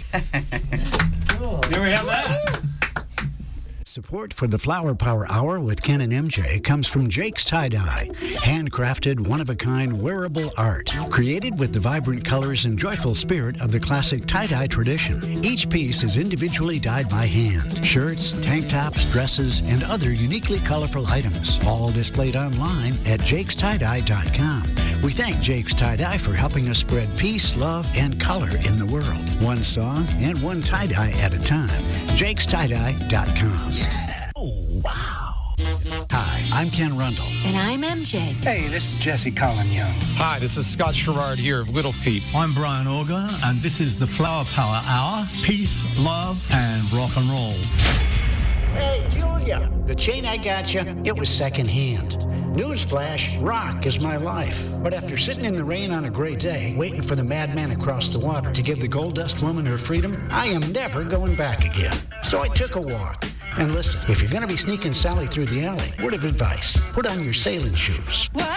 There we have that. Support for the Flower Power Hour with Ken and MJ comes from Jake's Tie-Dye. Handcrafted, one-of-a-kind wearable art. Created with the vibrant colors and joyful spirit of the classic tie-dye tradition. Each piece is individually dyed by hand. Shirts, tank tops, dresses, and other uniquely colorful items. All displayed online at jakestieDye.com. We thank Jake's Tie-Dye for helping us spread peace, love, and color in the world. One song and one tie-dye at a time. jakestieDye.com. Oh, wow. Hi, I'm Ken Rundle. And I'm MJ. Hey, this is Jesse Colin Young. Hi, this is Scott Sherrard here of Little Feat. I'm Brian Auger, and this is the Flower Power Hour. Peace, love, and rock and roll. Hey, Julia, the chain I got you, it was secondhand. Newsflash, rock is my life. But after sitting in the rain on a gray day, waiting for the madman across the water to give the Gold Dust woman her freedom, I am never going back again. So I took a walk. And listen, if you're going to be sneaking Sally through the alley, word of advice, put on your sailing shoes. What?